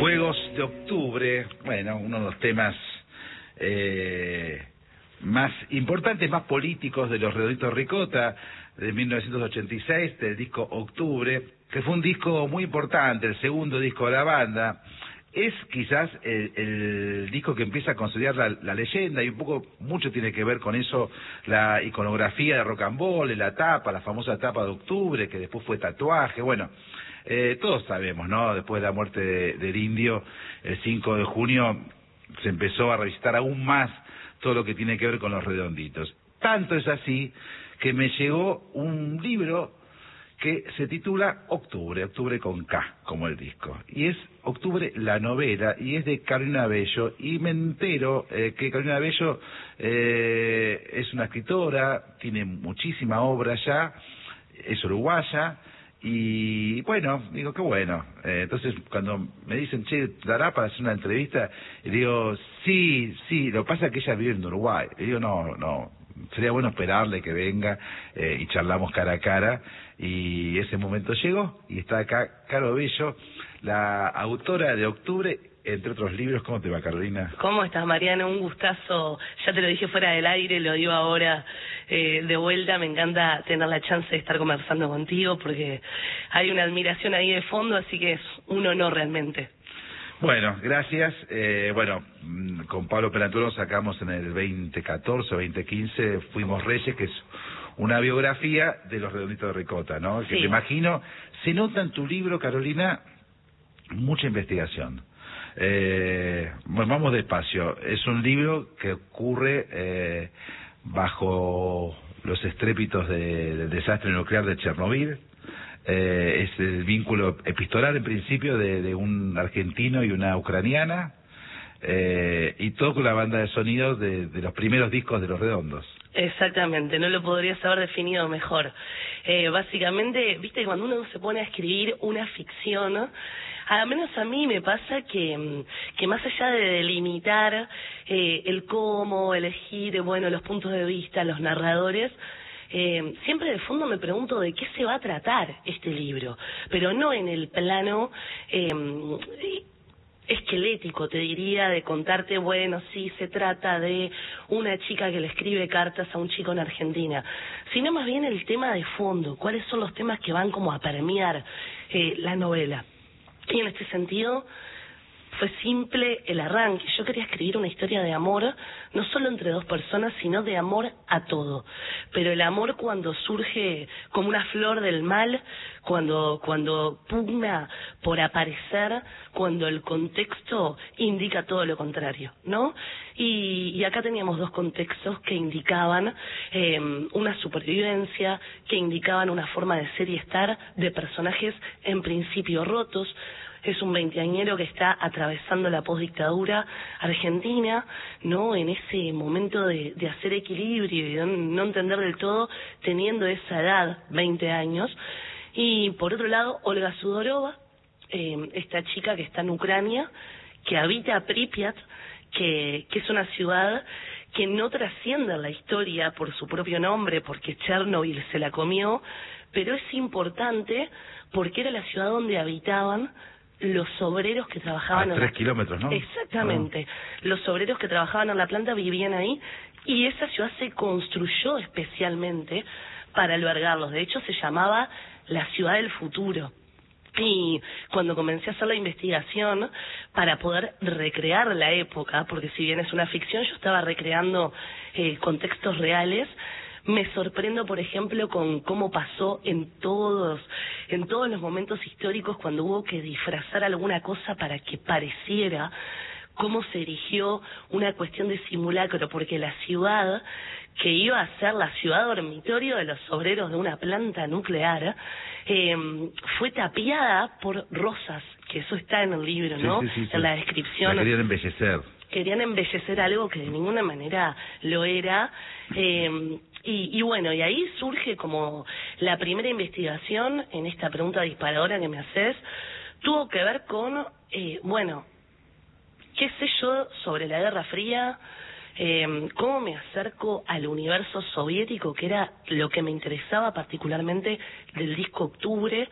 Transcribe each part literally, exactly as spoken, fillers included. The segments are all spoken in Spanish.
Fuegos de Octubre, bueno, uno de los temas eh, más importantes, más políticos de Los Redonditos Ricota, de mil novecientos ochenta y seis, del disco Octubre, que fue un disco muy importante, el segundo disco de la banda. Es quizás el, el disco que empieza a consolidar la, la leyenda, y un poco, mucho tiene que ver con eso, la iconografía de Rocambole, la tapa, la famosa tapa de Octubre, que después fue tatuaje, bueno, eh, todos sabemos, ¿no? Después de la muerte de, del Indio, el cinco de junio, se empezó a revisitar aún más todo lo que tiene que ver con Los Redonditos. Tanto es así que me llegó un libro que se titula Octubre, Octubre con K, como el disco. Y es Octubre, la novela, y es de Carolina Bello. Y me entero eh, que Carolina Bello eh, es una escritora, tiene muchísima obra ya, es uruguaya, y bueno, digo, qué bueno. Eh, entonces, cuando me dicen, che, ¿dará para hacer una entrevista? Y digo, sí, sí, lo que pasa es que ella vive en Uruguay. Y digo, no, no, sería bueno esperarle que venga eh, y charlamos cara a cara. Y ese momento llegó, y está acá Caro Bello, la autora de Octubre, entre otros libros. ¿Cómo te va, Carolina? ¿Cómo estás, Mariano? Un gustazo. Ya te lo dije fuera del aire, lo digo ahora eh, de vuelta. Me encanta tener la chance de estar conversando contigo, porque hay una admiración ahí de fondo, así que es un honor realmente. Bueno, gracias. Eh, bueno, con Pablo Pelaturo sacamos en el veinte catorce o veinte quince, Fuimos Reyes, que es una biografía de Los Redonditos de Ricota, ¿no? Que sí. te imagino, se nota en tu libro, Carolina, mucha investigación. Eh, bueno, vamos despacio. Es un libro que ocurre eh, bajo los estrépitos de, del desastre nuclear de Chernobyl. Eh, es el vínculo epistolar, en principio, de, de un argentino y una ucraniana, eh, y todo con la banda de sonido de, de los primeros discos de Los Redondos. Exactamente, no lo podrías haber definido mejor. Eh, básicamente, viste, cuando uno se pone a escribir una ficción, ¿no? Al menos a mí me pasa que, que más allá de delimitar eh, el cómo, elegir, bueno, los puntos de vista, los narradores, Eh, siempre de fondo me pregunto de qué se va a tratar este libro, pero no en el plano eh, esquelético, te diría, de contarte, bueno, sí, se trata de una chica que le escribe cartas a un chico en Argentina, sino más bien el tema de fondo, cuáles son los temas que van como a permear eh, la novela. Y en este sentido fue simple el arranque. Yo quería escribir una historia de amor, no solo entre dos personas, sino de amor a todo. Pero el amor cuando surge como una flor del mal, cuando, cuando pugna por aparecer, cuando el contexto indica todo lo contrario, ¿no? Y, y acá teníamos dos contextos que indicaban eh, una supervivencia, que indicaban una forma de ser y estar de personajes en principio rotos. Es un veinteañero que está atravesando la postdictadura argentina, ¿no? En ese momento de, de hacer equilibrio y de no entender del todo, teniendo esa edad, veinte años. Y por otro lado, Olga Sudorova, eh, esta chica que está en Ucrania, que habita Pripyat, que, que es una ciudad que no trasciende la historia por su propio nombre, porque Chernobyl se la comió, pero es importante porque era la ciudad donde habitaban los obreros que trabajaban... A tres kilómetros, ¿no? Exactamente. Oh. Los obreros que trabajaban en la planta vivían ahí, y esa ciudad se construyó especialmente para albergarlos. De hecho, se llamaba la ciudad del futuro. Y cuando comencé a hacer la investigación para poder recrear la época, porque si bien es una ficción, yo estaba recreando eh, contextos reales. Me sorprendo, por ejemplo, con cómo pasó en todos, en todos los momentos históricos cuando hubo que disfrazar alguna cosa para que pareciera, cómo se erigió una cuestión de simulacro, porque la ciudad, que iba a ser la ciudad dormitorio de los obreros de una planta nuclear, eh, fue tapiada por rosas, que eso está en el libro, ¿no? Sí, sí, sí, sí. En la descripción. La querían embellecer. Querían embellecer algo que de ninguna manera lo era. Eh, y, y bueno, y ahí surge como la primera investigación en esta pregunta disparadora que me haces, tuvo que ver con, eh, bueno, qué sé yo sobre la Guerra Fría, eh, cómo me acerco al universo soviético, que era lo que me interesaba particularmente del disco Octubre,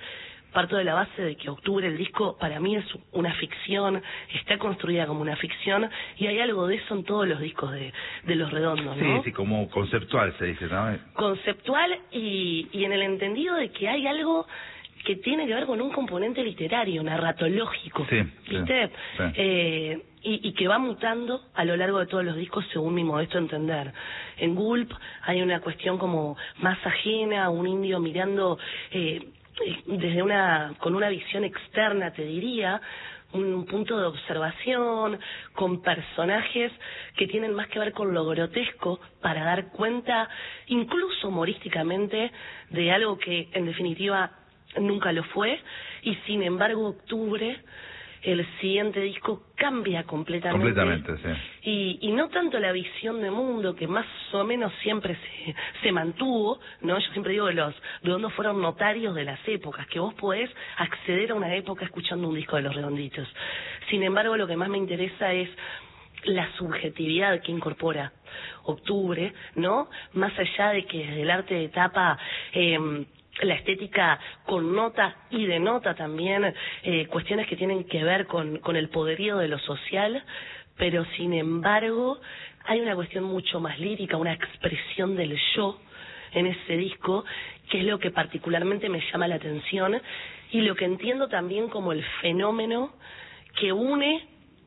parto de la base de que Octubre, el disco, para mí es una ficción, está construida como una ficción, y hay algo de eso en todos los discos de, de Los Redondos, ¿no? Sí, sí, como conceptual se dice, ¿no? Conceptual y, y en el entendido de que hay algo que tiene que ver con un componente literario, narratológico, sí, ¿viste? Sí, sí. Eh, y, y que va mutando a lo largo de todos los discos según mi modesto entender. En Gulp hay una cuestión como más ajena, un indio mirando eh, desde una, con una visión externa, te diría, un punto de observación, con personajes que tienen más que ver con lo grotesco para dar cuenta, incluso humorísticamente, de algo que en definitiva nunca lo fue, y sin embargo Octubre, el siguiente disco, cambia completamente. Completamente, sí. Y, y no tanto la visión de mundo, que más o menos siempre se, se mantuvo, ¿no? Yo siempre digo que Los Redondos fueron notarios de las épocas, que vos podés acceder a una época escuchando un disco de Los Redonditos. Sin embargo, lo que más me interesa es la subjetividad que incorpora Octubre, ¿no? Más allá de que desde el arte de tapa eh, la estética connota y denota también eh, cuestiones que tienen que ver con, con el poderío de lo social, pero sin embargo hay una cuestión mucho más lírica, una expresión del yo en ese disco, que es lo que particularmente me llama la atención y lo que entiendo también como el fenómeno que une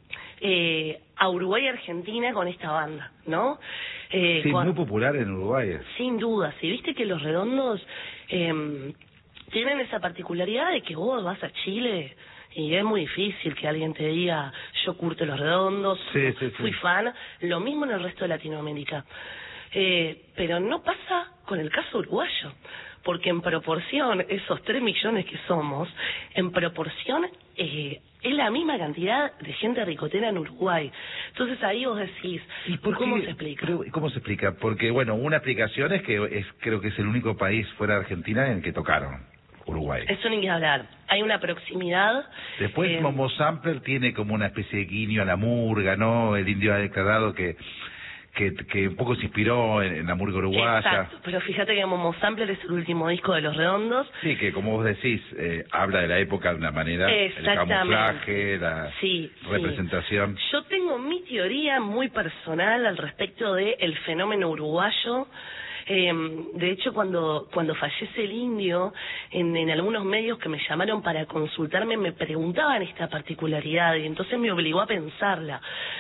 eh, a Uruguay y Argentina con esta banda, ¿no? Eh, sí, con, muy popular en Uruguay. Sin duda, si viste que Los Redondos eh, tienen esa particularidad de que vos vas a Chile y es muy difícil que alguien te diga yo curto Los Redondos, sí, sí, fui sí. fan, lo mismo en el resto de Latinoamérica. Eh, pero no pasa con el caso uruguayo, porque en proporción, esos tres millones que somos, en proporción eh, es la misma cantidad de gente ricotera en Uruguay. Entonces ahí vos decís, ¿Y por ¿cómo qué, se explica? pero, ¿Cómo se explica? Porque, bueno, una explicación es que es, creo que es el único país fuera de Argentina en el que tocaron, Uruguay. Eso ni que hablar. Hay una proximidad. Después eh, Momo Sampler tiene como una especie de guiño a la murga, ¿no? El indio ha declarado que que, que un poco se inspiró en, en la murga uruguaya. Exacto, pero fíjate que Momo Sampler es el último disco de Los Redondos. Sí, que como vos decís, eh, habla de la época de una manera, el camuflaje, la sí, representación. Sí. Yo tengo mi teoría muy personal al respecto de el fenómeno uruguayo. Eh, de hecho, cuando cuando fallece el indio, en, en algunos medios que me llamaron para consultarme me preguntaban esta particularidad y entonces me obligó a pensarla.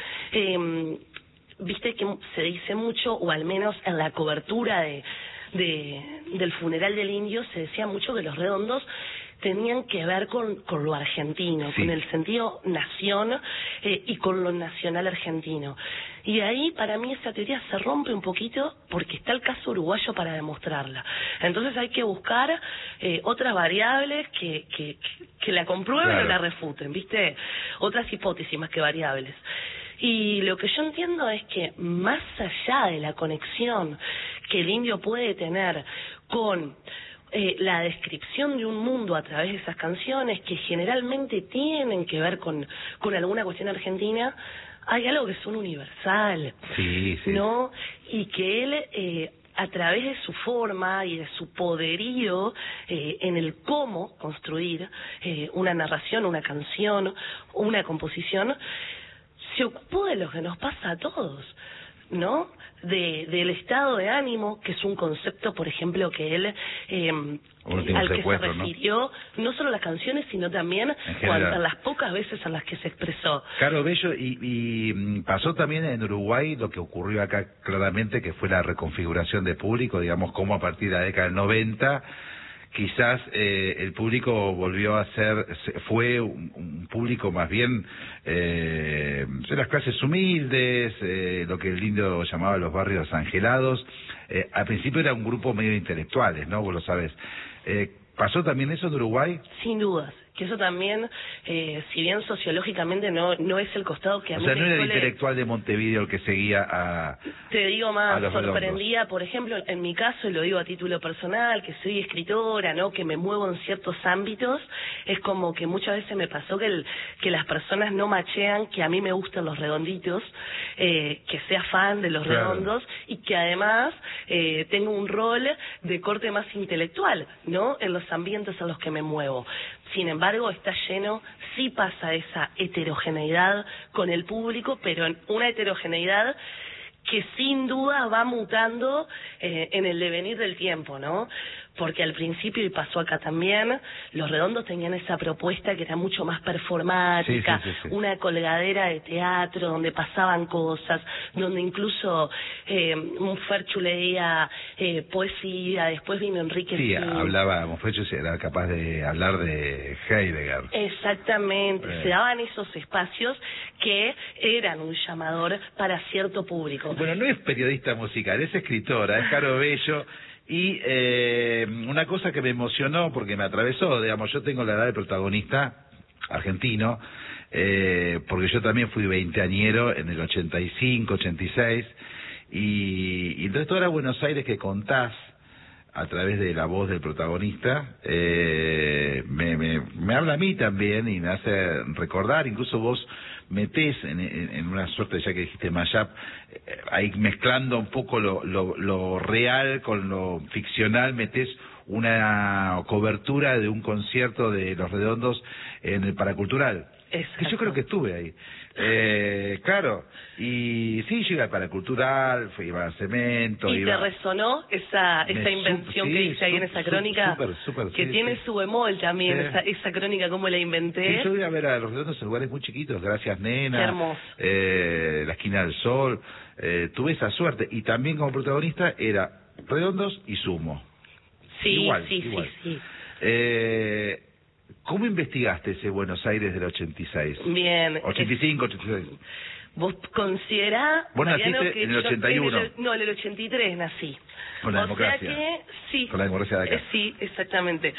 Eh, Viste que se dice mucho, o al menos en la cobertura de, de del funeral del indio se decía mucho que Los Redondos tenían que ver con, con lo argentino, sí. Con el sentido nación eh, y con lo nacional argentino. Y ahí para mí esa teoría se rompe un poquito porque está el caso uruguayo para demostrarla. Entonces hay que buscar eh, otras variables que, que, que la comprueben claro. O la refuten, ¿viste? Otras hipótesis más que variables. Y lo que yo entiendo es que más allá de la conexión que el indio puede tener con eh, la descripción de un mundo a través de esas canciones que generalmente tienen que ver con, con alguna cuestión argentina, hay algo que es un universal, sí, sí. ¿no? Y que él... Eh, a través de su forma y de su poderío eh, en el cómo construir eh, una narración, una canción, una composición, se ocupó de lo que nos pasa a todos, ¿no? De, del estado de ánimo, que es un concepto, por ejemplo, que él eh, al que se refirió, ¿no? No solo las canciones, sino también cuando, las pocas veces en las que se expresó. Claro, Bello, y, y pasó también en Uruguay lo que ocurrió acá claramente, que fue la reconfiguración de público, digamos, como a partir de la década del noventa, quizás eh, el público volvió a ser, fue un, un público más bien eh, de las clases humildes, eh, lo que el indio llamaba los barrios angelados. Eh, al principio era un grupo medio de intelectuales, ¿no? Vos lo sabés. Eh, ¿Pasó también eso en Uruguay? Sin dudas. Que eso también, eh, si bien sociológicamente no no es el costado que a o mí sea, no era el suele... intelectual de Montevideo el que seguía a... Te digo más, sorprendía, Redondos. Por ejemplo, en mi caso, y lo digo a título personal, que soy escritora, ¿no? Que me muevo en ciertos ámbitos, es como que muchas veces me pasó que el, que las personas no machean que a mí me gustan los redonditos, eh, que sea fan de los claro. redondos, y que además eh, tengo un rol de corte más intelectual, ¿no? En los ambientes en los que me muevo. Sin embargo, está lleno, sí pasa esa heterogeneidad con el público, pero en una heterogeneidad que sin duda va mutando eh, en el devenir del tiempo, ¿no? Porque al principio, y pasó acá también, Los Redondos tenían esa propuesta que era mucho más performática, sí, sí, sí, sí. una colgadera de teatro donde pasaban cosas, donde incluso eh, Monferchu leía eh, poesía, después vino Enrique Sí, Sim. hablaba, Monferchu era capaz de hablar de Heidegger. Exactamente, Eh. se daban esos espacios que eran un llamador para cierto público. Bueno, no es periodista musical, es escritora, es Caro Bello. Y eh, una cosa que me emocionó, porque me atravesó, digamos, yo tengo la edad de protagonista argentino, eh, porque yo también fui veinteañero en el ochenta y cinco, ochenta y seis, y, y entonces toda la Buenos Aires que contás a través de la voz del protagonista, eh, me, me, me habla a mí también y me hace recordar, incluso vos metés en, en, en una suerte, ya que dijiste mashup, eh, ahí mezclando un poco lo, lo, lo real con lo ficcional, metés una cobertura de un concierto de Los Redondos en el Paracultural. Exacto. Que yo creo que estuve ahí. Eh, claro, y sí, yo iba al Paracultural, fui, iba a Cemento. ¿Y iba... te resonó esa esa Me invención sup- que sí, hice ahí en sup- esa sup- crónica? súper, súper, que sí, tiene sí. su bemol también, Sí. esa, esa crónica, cómo la inventé. Sí, yo iba a ver a Los Redondos en lugares muy chiquitos, Gracias Nena, Qué hermoso. eh, La Esquina del Sol, eh, tuve esa suerte, y también como protagonista era Redondos y Sumo. Sí, igual, sí, igual. sí, sí. Eh, ¿Cómo investigaste ese Buenos Aires del ochenta y seis? Bien. ochenta y cinco, ochenta y seis. Vos considerá... Vos Mariano, naciste que en el yo ochenta y uno. en el- no, en el ochenta y tres nací. Con la o democracia. sea que, sí. Con la democracia de acá. Eh, sí, exactamente.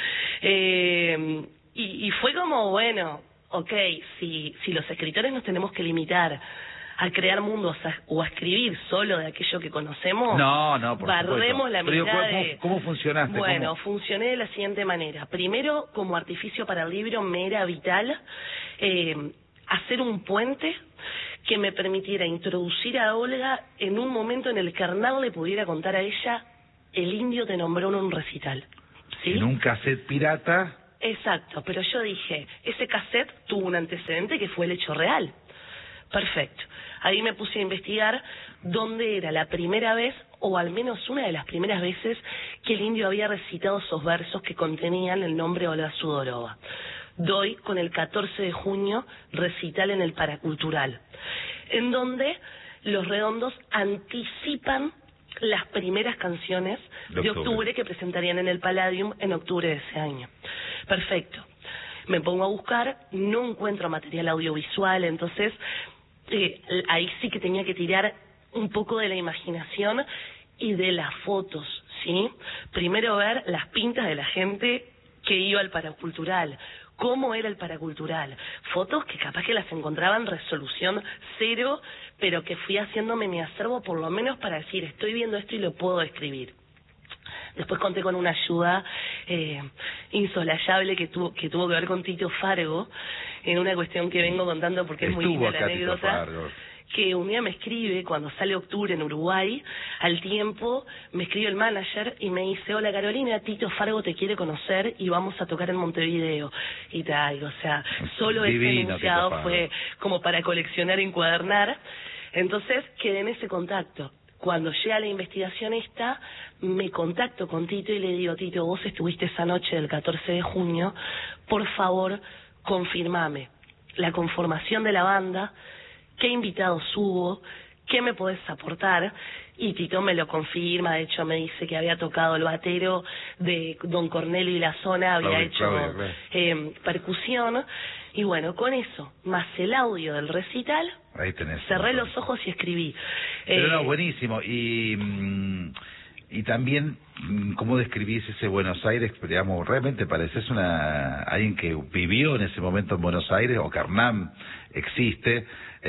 Eh, y, y fue como, bueno, ok, si, si los escritores nos tenemos que limitar a crear mundos a- o a escribir solo de aquello que conocemos, No, no, por barremos supuesto. la Pero digo, mitad ¿cómo, de... ¿Cómo funcionaste? Bueno, ¿Cómo? funcioné de la siguiente manera. Primero, como artificio para el libro, me era vital eh, hacer un puente que me permitiera introducir a Olga en un momento en el que Hernán le pudiera contar a ella: el indio te nombró en un recital. ¿Sí? En un cassette pirata. Exacto, pero yo dije, ese cassette tuvo un antecedente que fue el hecho real. Perfecto. Ahí me puse a investigar dónde era la primera vez, o al menos una de las primeras veces, que el indio había recitado esos versos que contenían el nombre Olga Sudorova. Doy con el catorce de junio recital en el Paracultural, en donde Los Redondos anticipan las primeras canciones De de octubre. octubre que presentarían en el Palladium en octubre de ese año. Perfecto. Me pongo a buscar, no encuentro material audiovisual, entonces eh, ahí sí que tenía que tirar un poco de la imaginación y de las fotos, ¿sí? Primero ver las pintas de la gente que iba al Paracultural, cómo era el Paracultural, fotos que capaz que las encontraba en resolución cero, pero que fui haciéndome mi acervo por lo menos para decir, estoy viendo esto y lo puedo escribir. Después conté con una ayuda eh, insolayable que tuvo, que tuvo que ver con Tito Fargo, en una cuestión que vengo contando porque es muy Estuvo linda la acá Tito anécdota, Fargo. que un día me escribe, cuando sale octubre en Uruguay, al tiempo me escribe el manager y me dice: hola Carolina, Tito Fargo te quiere conocer y vamos a tocar en Montevideo. Y tal, o sea, solo ese Divino, enunciado Tito Fargo. fue como para coleccionar y encuadernar. Entonces quedé en ese contacto. Cuando llega la investigación esta, me contacto con Tito y le digo: Tito, vos estuviste esa noche del catorce de junio, por favor, confirmame la conformación de la banda, qué invitados hubo, qué me podés aportar. Y Tito me lo confirma, de hecho me dice que había tocado el batero de Don Cornelio y la zona, había Claudio, hecho Claudio, claro. eh, percusión, y bueno, con eso, más el audio del recital, Ahí tenés. cerré los ojos y escribí. Pero Eh, no, buenísimo. Y, mm, y también, mm, ¿cómo describís ese Buenos Aires? Digamos, realmente pareces una alguien que vivió en ese momento en Buenos Aires, o que Hernán existe,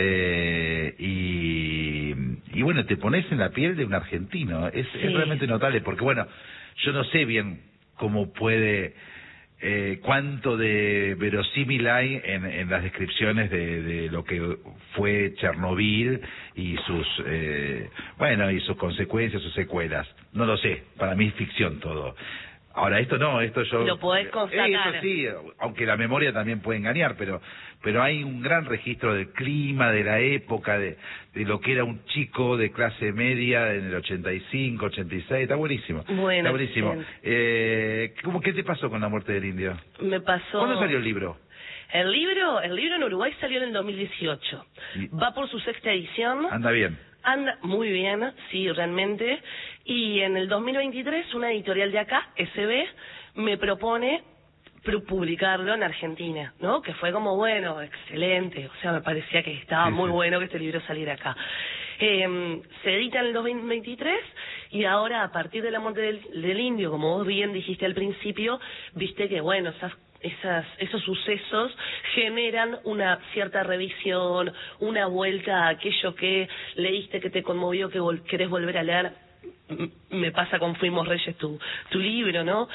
eh, y, y bueno, te pones en la piel de un argentino. Es, Sí. es realmente notable, porque bueno, yo no sé bien cómo puede... Eh, cuánto de verosímil hay en, en las descripciones de, de lo que fue Chernobyl y sus eh, bueno y sus consecuencias, sus secuelas. No lo sé, para mí es ficción todo. Ahora, esto no, esto yo... Lo podés constatar. Eso sí, aunque la memoria también puede engañar, pero pero hay un gran registro del clima, de la época, de, de lo que era un chico de clase media en el ochenta y cinco, ochenta y seis, está buenísimo. Bueno, está buenísimo. Eh, ¿cómo, ¿Qué te pasó con la muerte del indio? Me pasó... ¿Cuándo salió el libro? El libro, el libro en Uruguay salió en el dos mil dieciocho. Y... Va por su sexta edición. Anda bien. Anda muy bien, sí, realmente. Y en el dos mil veintitrés, una editorial de acá, S B, me propone publicarlo en Argentina, ¿no? Que fue como, bueno, excelente. O sea, me parecía que estaba sí, muy sí. bueno que este libro saliera acá. Eh, se edita en el dos mil veintitrés y ahora, a partir de la muerte del, del indio, como vos bien dijiste al principio, viste que, bueno, esas Esas, esos sucesos generan una cierta revisión, una vuelta a aquello que leíste, que te conmovió, que vol querés volver a leer. M me pasa con Fuimos Reyes, tu, tu libro, ¿no?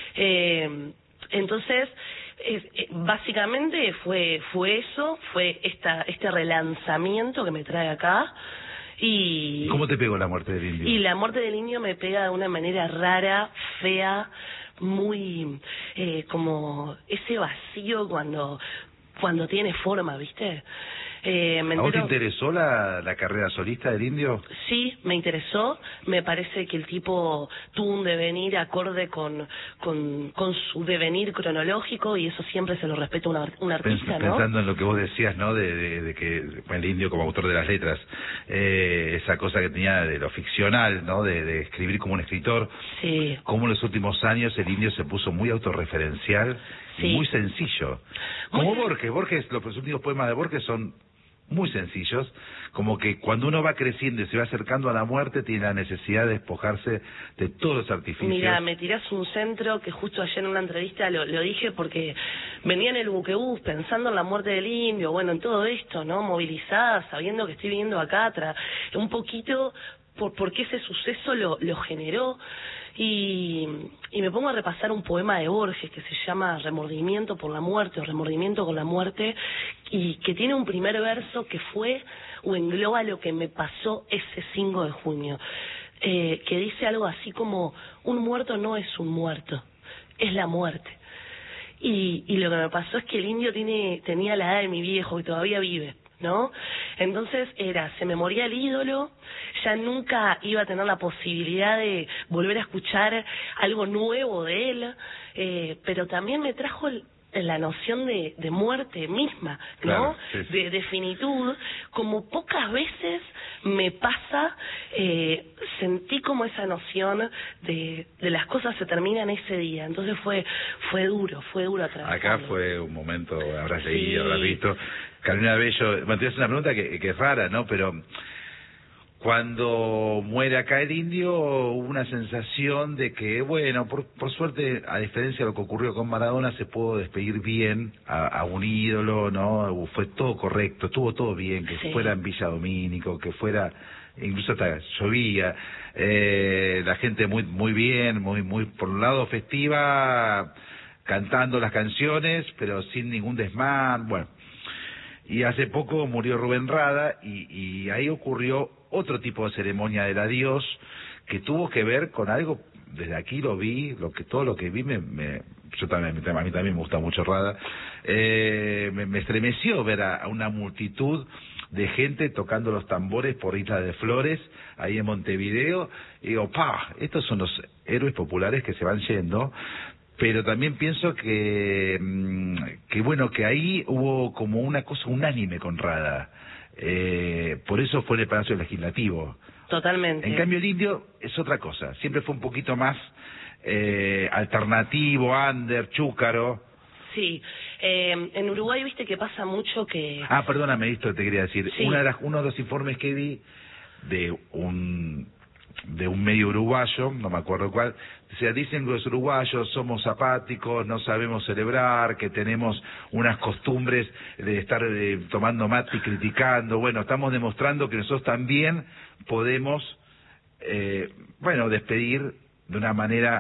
Eh, entonces, eh, eh, básicamente fue fue eso, fue esta este relanzamiento que me trae acá. Y ¿Cómo te pegó la muerte del indio? Y la muerte del indio me pega de una manera rara, fea, muy eh, como ese vacío cuando cuando tiene forma, ¿viste? Eh, me ¿A vos te entero... interesó la, la carrera solista del indio? Sí, me interesó. Me parece que el tipo tuvo un devenir acorde con con, con su devenir cronológico y eso siempre se lo respeta a un artista, ¿no? Pensando en lo que vos decías, ¿no? De, de, de que el indio como autor de las letras, eh, esa cosa que tenía de lo ficcional, ¿no? De, de escribir como un escritor. Sí. Como en los últimos años el indio se puso muy autorreferencial sí. y muy sencillo. Como muy... Borges. Borges, los últimos poemas de Borges son muy sencillos, como que cuando uno va creciendo y se va acercando a la muerte tiene la necesidad de despojarse de todos los artificios. Mira, me tirás un centro que justo ayer en una entrevista lo, lo dije porque venía en el buquebús pensando en la muerte del indio, bueno, en todo esto, ¿no? Movilizada, sabiendo que estoy viviendo acá atrás, un poquito por, por qué ese suceso lo, lo generó. Y, y me pongo a repasar un poema de Borges que se llama Remordimiento por la muerte o Remordimiento con la muerte y que tiene un primer verso que fue o engloba lo que me pasó ese cinco de junio, eh, que dice algo así como un muerto no es un muerto, es la muerte. Y, y lo que me pasó es que el indio tiene tenía la edad de mi viejo y todavía vive, ¿no? Entonces era, se me moría el ídolo, ya nunca iba a tener la posibilidad de volver a escuchar algo nuevo de él, eh, pero también me trajo el, la noción de, de muerte misma, ¿no? Claro, sí, sí. De, de finitud, como pocas veces me pasa, eh, sentí como esa noción de, de las cosas se terminan ese día, entonces fue fue duro, fue duro atravesarlo. Acá fue un momento, habrás leído, sí. habrás visto. Carolina Bello, bueno, te hace una pregunta que, que es rara, ¿no? Pero cuando muere acá el indio, hubo una sensación de que, bueno, por, por suerte, a diferencia de lo que ocurrió con Maradona, se pudo despedir bien a, a un ídolo, ¿no? Fue todo correcto, estuvo todo bien, que sí. fuera en Villa Domínico, que fuera, incluso hasta llovía, eh, la gente muy muy bien, muy, muy, por un lado festiva, cantando las canciones, pero sin ningún desmán, bueno. Y hace poco murió Rubén Rada y, y ahí ocurrió otro tipo de ceremonia del adiós que tuvo que ver con algo, desde aquí lo vi, lo que todo lo que vi, me, me yo también, a mí también me gusta mucho Rada, eh, me, me estremeció ver a, a una multitud de gente tocando los tambores por Isla de Flores, ahí en Montevideo, y digo, pa, estos son los héroes populares que se van yendo. Pero también pienso que, que bueno, que ahí hubo como una cosa unánime con Rada. Eh, por eso fue en el Palacio Legislativo. Totalmente. En cambio el indio es otra cosa. Siempre fue un poquito más eh, alternativo, under, chúcaro. Sí. Eh, en Uruguay, viste que pasa mucho que... Ah, perdóname, esto te quería decir. Sí. Una de las, uno de los informes que vi de un... de un medio uruguayo, no me acuerdo cuál, decía, dicen que los uruguayos somos apáticos, no sabemos celebrar, que tenemos unas costumbres de estar eh, tomando mate y criticando. Bueno, estamos demostrando que nosotros también podemos, eh, bueno, despedir de una manera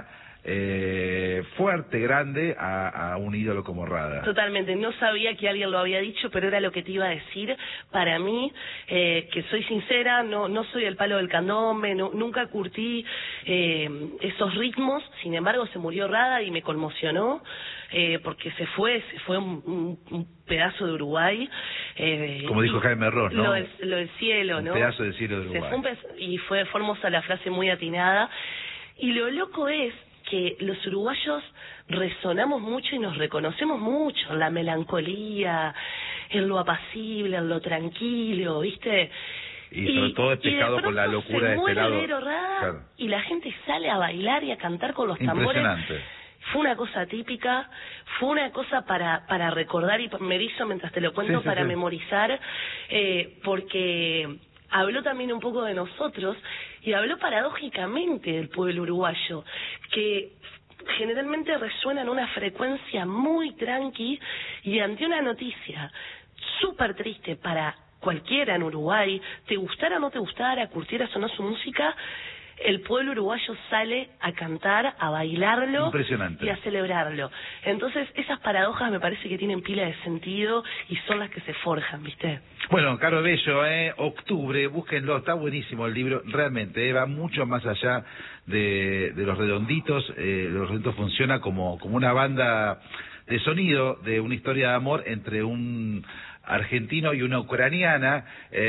eh, fuerte, grande, a, a un ídolo como Rada. Totalmente, no sabía que alguien lo había dicho, pero era lo que te iba a decir. Para mí, eh, que soy sincera, no no soy el palo del candombe, no, nunca curtí eh, esos ritmos, sin embargo se murió Rada y me conmocionó, eh, porque se fue, se fue un, un, un pedazo de Uruguay. Eh, Como dijo Jaime Ross, ¿no? Lo del, lo del cielo, un ¿no? Un pedazo del cielo de Uruguay. Se fue un pez, y fue, fue hermosa la frase, muy atinada. Y lo loco es que los uruguayos resonamos mucho y nos reconocemos mucho en la melancolía, en lo apacible, en lo tranquilo, ¿viste? Y sobre y, todo despejado por la locura de este lado. Claro. Y la gente sale a bailar y a cantar con los tambores. Impresionante. Fue una cosa típica, fue una cosa para para recordar, y me erizo mientras te lo cuento, sí, sí, para sí. memorizar, eh, porque habló también un poco de nosotros y habló paradójicamente del pueblo uruguayo, que generalmente resuena en una frecuencia muy tranqui, y ante una noticia súper triste para cualquiera en Uruguay, te gustara o no te gustara, curtieras o no su música, el pueblo uruguayo sale a cantar, a bailarlo y a celebrarlo. Entonces, esas paradojas me parece que tienen pila de sentido y son las que se forjan, ¿viste? Bueno, Caro Bello, eh, Octubre, búsquenlo, está buenísimo el libro, realmente, eh, va mucho más allá de, de Los Redonditos. eh, Los Redonditos funciona como, como una banda de sonido, de una historia de amor entre un argentino y una ucraniana.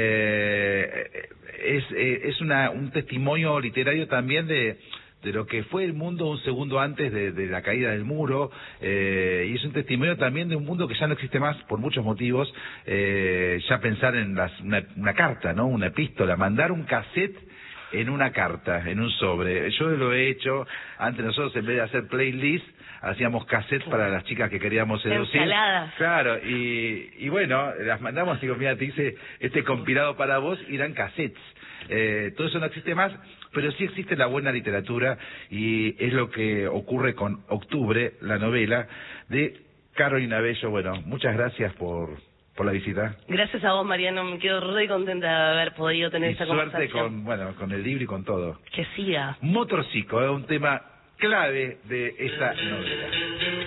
eh, es eh, es una un testimonio literario también de de lo que fue el mundo un segundo antes de, de la caída del muro, eh, y es un testimonio también de un mundo que ya no existe más por muchos motivos. Eh, ya pensar en las, una, una carta, ¿no? Una epístola, mandar un cassette en una carta, en un sobre. Yo lo he hecho. Antes nosotros, en vez de hacer playlist, hacíamos cassettes para las chicas que queríamos seducir. Ensaladas. Claro, y, y bueno, las mandamos, digo, mira, te hice este compilado para vos, y eran cassettes. Eh, todo eso no existe más, pero sí existe la buena literatura, y es lo que ocurre con Octubre, la novela de Carolina Bello. Bueno, muchas gracias por... por la visita. Gracias a vos, Mariano, me quedo re contenta de haber podido tener y esta suerte conversación. con, bueno, con el libro y con todo. Que siga. Motorcico es un tema clave de esta novela.